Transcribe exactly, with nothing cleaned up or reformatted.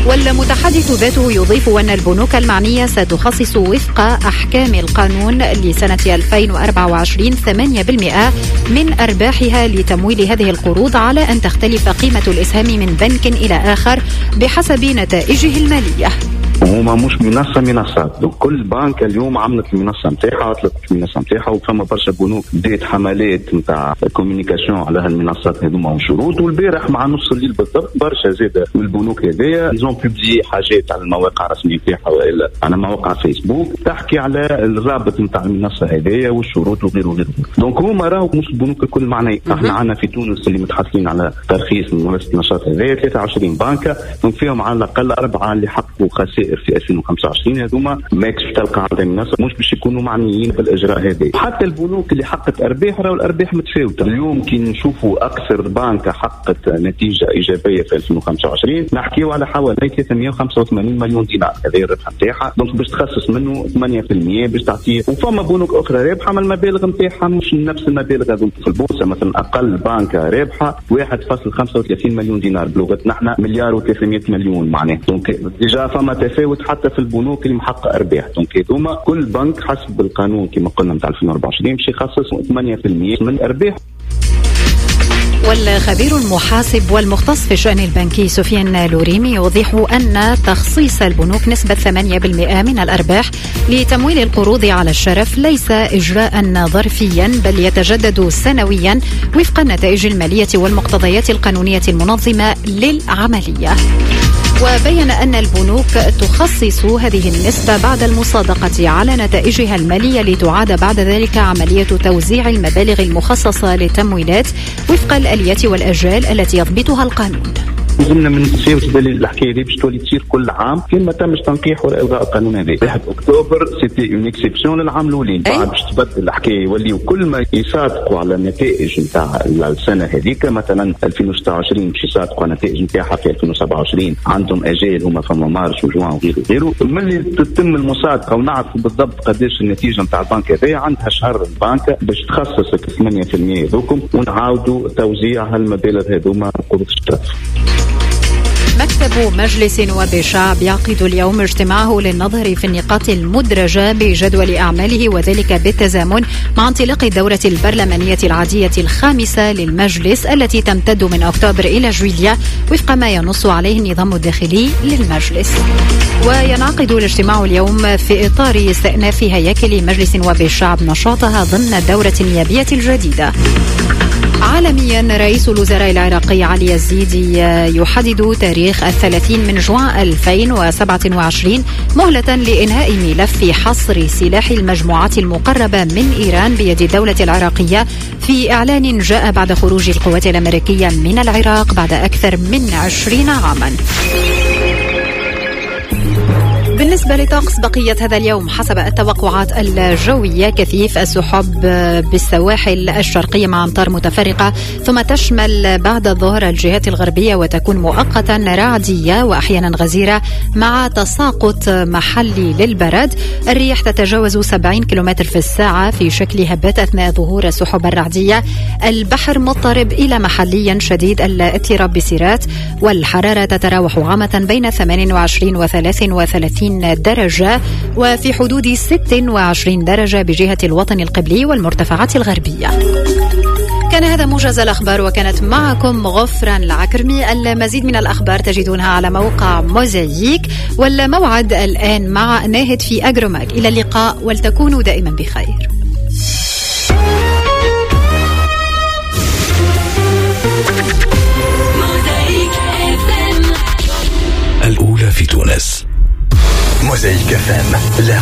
والمتحدث ذاته يضيف أن البنوك المعنية ستخصص وفق أحكام القانون لسنة ألفين وأربعة وعشرين ثمانية بالمئة من أرباحها لتمويل هذه القروض، على أن تختلف قيمة الإسهام من بنك إلى آخر بحسب نتائجه المالية. هما مش منصة منصات، كل بنك اليوم عملت المنصة نتاعها، أطلقت المنصة نتاعها، وفما برشا بنوك بدات حملات نتاع كوميونيكاسيون على هالمنصات هذوما وشروط. والبارح مع نص الليل بالضبط برشا زاد من البنوك هذيا نزون بوبليي حاجات على المواقع الرسمية نتاعها وإلا على مواقع فيسبوك تحكي على الرابط نتاع المنصة هذيا والشروط وغيره وغيره. دونك هما راهو مش البنوك الكل معناها. احنا عندنا في تونس اللي متحصلين على ترخيص ممارسة النشاط هذايا ثلاثة وعشرين بنكة، دونك فيهم على الأقل أربعة اللي حققوا خسائر في ألفين وخمسة وعشرين. هذوما ماكس تلقى عندهم منصة مش باش يكونوا معنيين بالاجراء هذا. حتى البنوك اللي حققت ارباح راهو الارباح متفاوته. اليوم كي نشوفوا اكثر بنك حققت نتيجه ايجابيه في ألفين وخمسة وعشرين نحكيو على حوالي ثلاثمئة وخمسة وثمانين مليون دينار، هذا الربح نتاعها. دونك باش تخصص منه ثمانية بالمئة باش تعطيه. وفما بنوك اخرى رابحه من المبالغ نتاعها مش نفس المبالغ هذوك. في البورصه مثلا اقل بنك رابحه واحد فاصلة خمسة وثلاثين مليون دينار، بلغتنا احنا مليار وثلاثمئة مليون معناه. دونك ديجا فما تفاوت حتى في البنوك اللي محقق ارباح. دونك هذوما كل بنك حسب القانون كما قلنا نتاع ألفين وأربعة وعشرين باش يخصص ثمانية بالمئة من الارباح. والخبير المحاسب والمختص في الشأن البنكي سفيان لوريمي يوضح أن تخصيص البنوك نسبة ثمانية بالمئة من الأرباح لتمويل القروض على الشرف ليس إجراء ظرفيا، بل يتجدد سنويا وفق النتائج المالية والمقتضيات القانونية المنظمة للعملية. وبين أن البنوك تخصص هذه النسبة بعد المصادقة على نتائجها المالية، لتعاد بعد ذلك عملية توزيع المبالغ المخصصة للتمويلات وفق الآليات والأجال التي يضبطها القانون. لازمنا من نساوس دليل الحكايه دي باش تولي تصير كل عام كان ما تمش تنقيح ولا الغاء القانون هذا. واحد اكتوبر سيتي اون اكسبسيون للعام الاولين، بعد باش تبدل الحكايه يوليو كل ما يصادقوا على النتائج نتاع السنه هذيك. مثلا ألفين وستة وعشرين باش يصادقوا النتائج نتاعها في ألفين وسبعة وعشرين، عندهم اجال هما فما مارس وجوان وغيره وغيره. ملي تتم المصادقه ونعرفوا بالضبط قداش النتيجه نتاع البنك هذايا، عندها شهر البنك باش تخصص ثمانية بالمئة هذوكم ونعاودوا توزيع هالمبالغ هذوما قروض الشرف. مكتب مجلس نواب الشعب يعقد اليوم اجتماعه للنظر في النقاط المدرجة بجدول أعماله، وذلك بالتزامن مع انطلاق الدورة البرلمانية العادية الخامسة للمجلس التي تمتد من أكتوبر إلى جويليا وفق ما ينص عليه النظام الداخلي للمجلس. وينعقد الاجتماع اليوم في إطار استئناف هياكل مجلس نواب الشعب نشاطها ضمن الدورة النيابية الجديدة. عالميا، رئيس الوزراء العراقي علي يزيدي يحدد تاريخ الثلاثين من جوان ألفين وسبعة وعشرين مهلة لإنهاء ملف حصر سلاح المجموعات المقربة من إيران بيد الدولة العراقية، في إعلان جاء بعد خروج القوات الأمريكية من العراق بعد أكثر من عشرين عاما. بالنسبة لطقس بقية هذا اليوم، حسب التوقعات الجوية كثيف السحب بالسواحل الشرقية مع أمطار متفرقة، ثم تشمل بعد الظهر الجهات الغربية وتكون مؤقتا رعدية وأحيانا غزيرة مع تساقط محلي للبرد. الرياح تتجاوز سبعين كيلومتر في الساعة في شكل هبات أثناء ظهور السحب الرعدية. البحر مضطرب إلى محليا شديد الاضطراب بسيرات، والحرارة تتراوح عامة بين ثمانية وعشرين وثلاثة وثلاثين درجة، وفي حدود ستة وعشرين درجة بجهة الوطن القبلي والمرتفعات الغربية. كان هذا موجز الأخبار، وكانت معكم غفران العكرمي. المزيد من الأخبار تجدونها على موقع موزايك، والموعد الآن مع ناهد في أجروماك. إلى اللقاء، ولتكونوا دائما بخير. الأولى في تونس، موزايك اف ام.